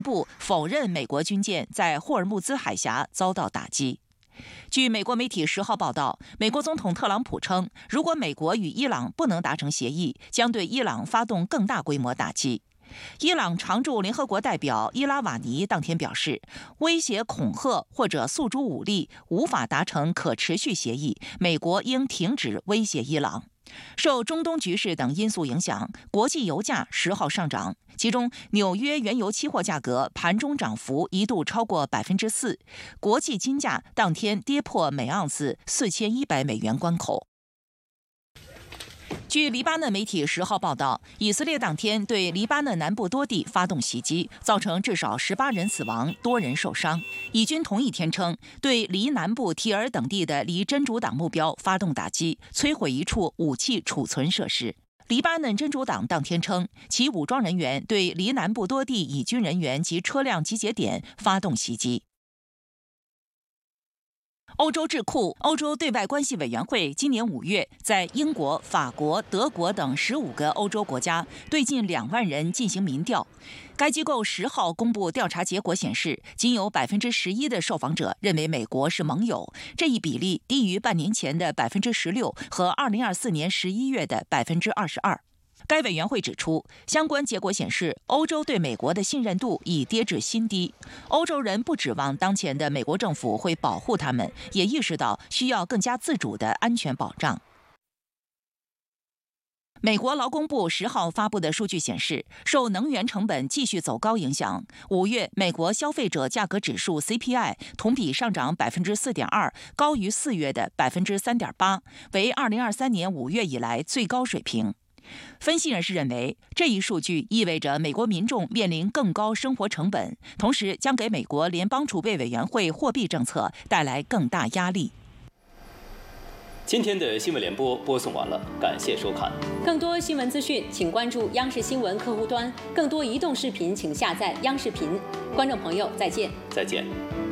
部否认美国军舰在霍尔木兹海峡遭到打击。据美国媒体10号报道，美国总统特朗普称，如果美国与伊朗不能达成协议，将对伊朗发动更大规模打击。伊朗常驻联合国代表伊拉瓦尼当天表示，威胁、恐吓或者诉诸武力无法达成可持续协议，美国应停止威胁伊朗。受中东局势等因素影响，国际油价10号上涨，其中纽约原油期货价格盘中涨幅一度超过4%，国际金价当天跌破每盎司4100美元关口。据黎巴嫩媒体10号报道，以色列当天对黎巴嫩南部多地发动袭击，造成至少18人死亡，多人受伤。以军同一天称，对黎南部提尔等地的黎真主党目标发动打击，摧毁一处武器储存设施。黎巴嫩真主党当天称，其武装人员对黎南部多地以军人员及车辆集结点发动袭击。欧洲智库欧洲对外关系委员会今年5月在英国、法国、德国等15个欧洲国家对近2万人进行民调。该机构10号公布调查结果显示，仅有11%的受访者认为美国是盟友，这一比例低于半年前的16%和2024年11月的22%。该委员会指出，相关结果显示，欧洲对美国的信任度已跌至新低。欧洲人不指望当前的美国政府会保护他们，也意识到需要更加自主的安全保障。美国劳工部10号发布的数据显示，受能源成本继续走高影响，5月美国消费者价格指数 CPI 同比上涨4.2%，高于4月的3.8%，为2023年5月以来最高水平。分析人士认为，这一数据意味着美国民众面临更高生活成本，同时将给美国联邦储备委员会货币政策带来更大压力。 今天的新闻联播播送完了，感谢收看。 更多新闻资讯，请关注央视新闻客户端；更多移动视频，请下载央视频。观众朋友，再见。 再见。